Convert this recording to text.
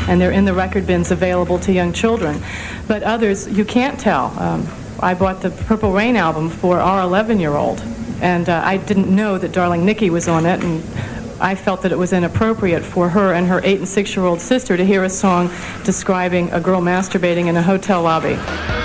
and they're in the record bins available to young children. But others, you can't tell. I bought the Purple Rain album for our 11-year-old, and I didn't know that Darling Nikki was on it, and I felt that it was inappropriate for her and her 8- and 6-year-old sister to hear a song describing a girl masturbating in a hotel lobby.